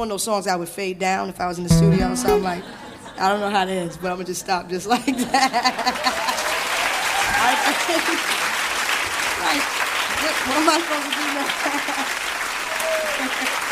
one of those songs I would fade down if I was in the studio. So I'm like, I don't know how that is, but I'm gonna just stop just like that. Like, what am I supposed to do now?